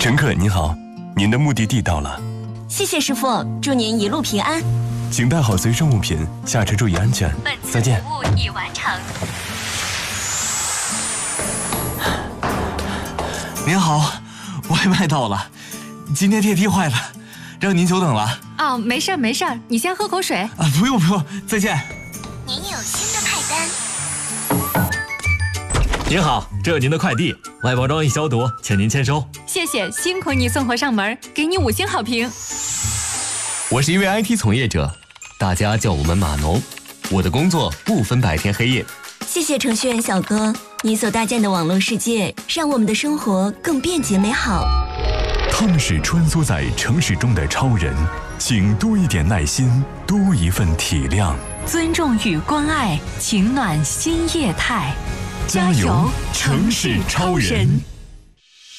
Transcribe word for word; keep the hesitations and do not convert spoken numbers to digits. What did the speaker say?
乘客您好，您的目的地到了。 谢谢师傅，祝您一路平安。 请带好随身物品，下车注意安全。再见。 服务已完成。 您好，外卖到了，今天电梯坏了，让您久等了。 哦，没事儿没事儿，你先喝口水。 啊，不用不用，再见。 您有新的派单。 您好，这有您的快递，外包装已消毒，请您签收。 谢谢，辛苦你送货上门，给你五星好评。 我是一位 I T 从业者，大家叫我们码农。我的工作不分白天黑夜。 谢谢程序员小哥，你所搭建的网络世界，让我们的生活更便捷美好。 他们是穿梭在城市中的超人，请多一点耐心，多一份体谅， 尊重与关爱，情暖新业态。 加油，城市超人！